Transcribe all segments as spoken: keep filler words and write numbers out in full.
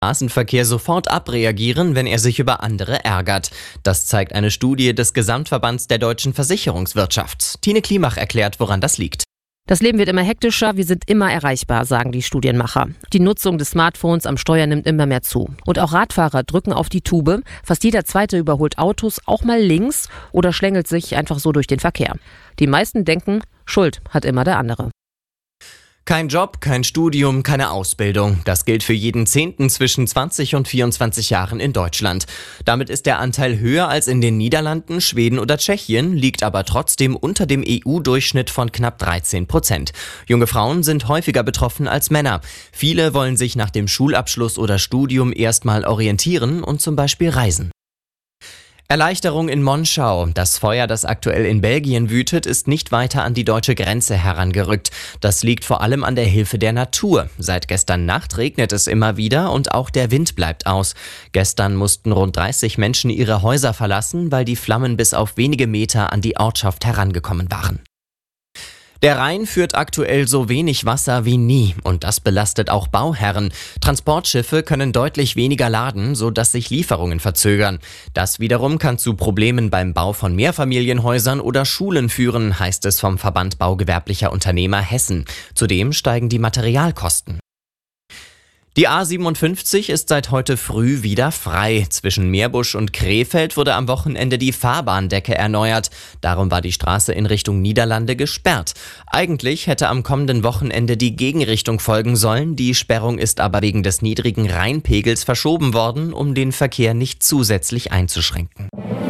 Straßenverkehr sofort abreagieren, wenn er sich über andere ärgert. Das zeigt eine Studie des Gesamtverbands der deutschen Versicherungswirtschaft. Tine Klimach erklärt, woran das liegt. Das Leben wird immer hektischer, wir sind immer erreichbar, sagen die Studienmacher. Die Nutzung des Smartphones am Steuer nimmt immer mehr zu. Und auch Radfahrer drücken auf die Tube. Fast jeder Zweite überholt Autos auch mal links oder schlängelt sich einfach so durch den Verkehr. Die meisten denken, Schuld hat immer der andere. Kein Job, kein Studium, keine Ausbildung. Das gilt für jeden Zehnten zwischen zwanzig und vierundzwanzig Jahren in Deutschland. Damit ist der Anteil höher als in den Niederlanden, Schweden oder Tschechien, liegt aber trotzdem unter dem E U-Durchschnitt von knapp dreizehn Prozent. Junge Frauen sind häufiger betroffen als Männer. Viele wollen sich nach dem Schulabschluss oder Studium erstmal orientieren und zum Beispiel reisen. Erleichterung in Monschau. Das Feuer, das aktuell in Belgien wütet, ist nicht weiter an die deutsche Grenze herangerückt. Das liegt vor allem an der Hilfe der Natur. Seit gestern Nacht regnet es immer wieder und auch der Wind bleibt aus. Gestern mussten rund dreißig Menschen ihre Häuser verlassen, weil die Flammen bis auf wenige Meter an die Ortschaft herangekommen waren. Der Rhein führt aktuell so wenig Wasser wie nie und das belastet auch Bauherren. Transportschiffe können deutlich weniger laden, sodass sich Lieferungen verzögern. Das wiederum kann zu Problemen beim Bau von Mehrfamilienhäusern oder Schulen führen, heißt es vom Verband Baugewerblicher Unternehmer Hessen. Zudem steigen die Materialkosten. Die A siebenundfünfzig ist seit heute früh wieder frei. Zwischen Meerbusch und Krefeld wurde am Wochenende die Fahrbahndecke erneuert. Darum war die Straße in Richtung Niederlande gesperrt. Eigentlich hätte am kommenden Wochenende die Gegenrichtung folgen sollen. Die Sperrung ist aber wegen des niedrigen Rheinpegels verschoben worden, um den Verkehr nicht zusätzlich einzuschränken.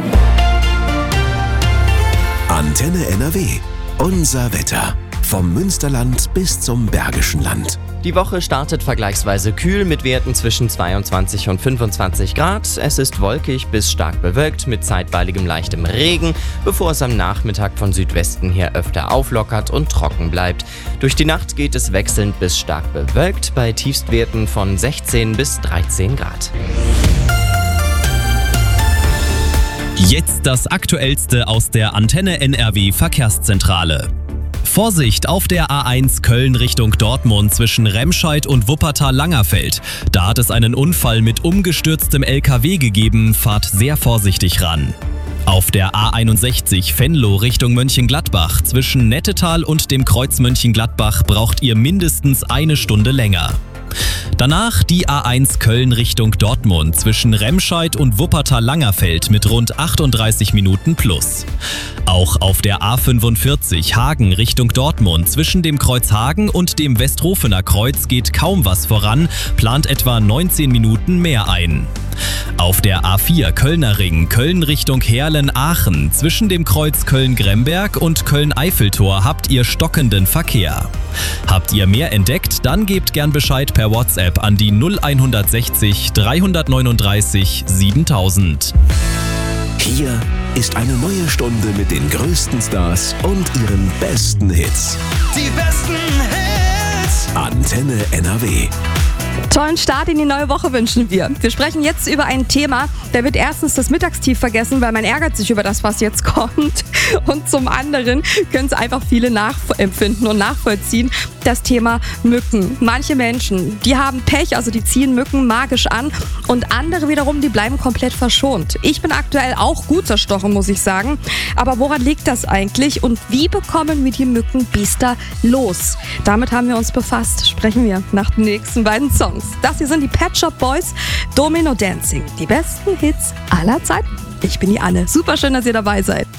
Antenne N R W. Unser Wetter. Vom Münsterland bis zum Bergischen Land. Die Woche startet vergleichsweise kühl mit Werten zwischen zweiundzwanzig und fünfundzwanzig Grad. Es ist wolkig bis stark bewölkt mit zeitweiligem leichtem Regen, bevor es am Nachmittag von Südwesten her öfter auflockert und trocken bleibt. Durch die Nacht geht es wechselnd bis stark bewölkt bei Tiefstwerten von sechzehn bis dreizehn Grad. Jetzt das Aktuellste aus der Antenne N R W Verkehrszentrale. Vorsicht auf der A eins Köln Richtung Dortmund zwischen Remscheid und Wuppertal-Langerfeld. Da hat es einen Unfall mit umgestürztem L K W gegeben, fahrt sehr vorsichtig ran. Auf der A einundsechzig Venlo Richtung Mönchengladbach zwischen Nettetal und dem Kreuz Mönchengladbach braucht ihr mindestens eine Stunde länger. Danach die A eins Köln Richtung Dortmund zwischen Remscheid und Wuppertal-Langerfeld mit rund achtunddreißig Minuten plus. Auch auf der A fünfundvierzig Hagen Richtung Dortmund zwischen dem Kreuz Hagen und dem Westhofener Kreuz geht kaum was voran, plant etwa neunzehn Minuten mehr ein. Auf der A vier Kölner Ring Köln Richtung Heerlen-Aachen zwischen dem Kreuz Köln-Gremberg und Köln-Eiffeltor habt ihr stockenden Verkehr. Habt ihr mehr entdeckt, dann gebt gern Bescheid per WhatsApp an die null hundertsechzig dreihundertneununddreißig siebentausend. Hier ist eine neue Stunde mit den größten Stars und ihren besten Hits. Die besten Hits. Antenne N R W. Tollen Start in die neue Woche wünschen wir. Wir sprechen jetzt über ein Thema, da wird erstens das Mittagstief vergessen, weil man ärgert sich über das, was jetzt kommt. Und zum anderen können es einfach viele nachempfinden und nachvollziehen. Das Thema Mücken. Manche Menschen, die haben Pech, also die ziehen Mücken magisch an und andere wiederum, die bleiben komplett verschont. Ich bin aktuell auch gut zerstochen, muss ich sagen. Aber woran liegt das eigentlich und wie bekommen wir die Mückenbiester los? Damit haben wir uns befasst. Sprechen wir nach den nächsten beiden Songs. Das hier sind die Pet Shop Boys, Domino Dancing. Die besten Hits aller Zeiten. Ich bin die Anne. Super schön, dass ihr dabei seid.